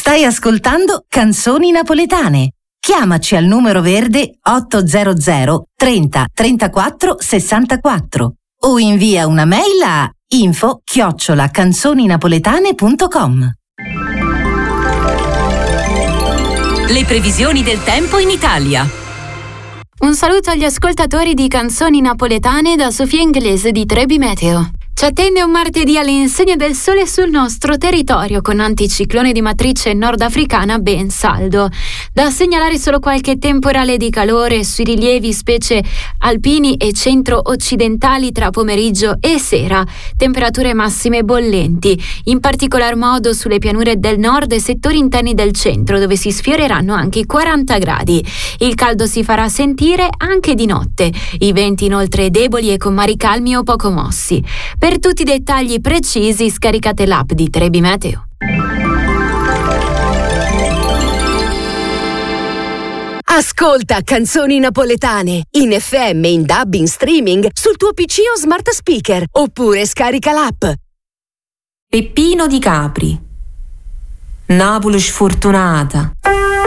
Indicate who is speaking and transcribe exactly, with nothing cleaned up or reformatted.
Speaker 1: Stai ascoltando Canzoni Napoletane. Chiamaci al numero verde ottocento trenta trentaquattro sessantaquattro o invia una mail a info chiocciola canzoninapoletane punto com.
Speaker 2: Le previsioni del tempo in Italia.
Speaker 3: Un saluto agli ascoltatori di Canzoni Napoletane da Sofia Inglese di Trebi Meteo. Ci attende un martedì all'insegna del sole sul nostro territorio con anticiclone di matrice nordafricana ben saldo. Da segnalare solo qualche temporale di calore sui rilievi specie alpini e centro-occidentali tra pomeriggio e sera. Temperature massime bollenti, in particolar modo sulle pianure del nord e settori interni del centro dove si sfioreranno anche i quaranta gradi. Il caldo si farà sentire anche di notte. I venti inoltre deboli e con mari calmi o poco mossi. Per tutti i dettagli precisi scaricate l'app di Trebi Meteo.
Speaker 4: Ascolta Canzoni Napoletane in F M, in D A B, in streaming sul tuo P C o smart speaker oppure scarica l'app.
Speaker 5: Peppino di Capri. Napoli sfortunata.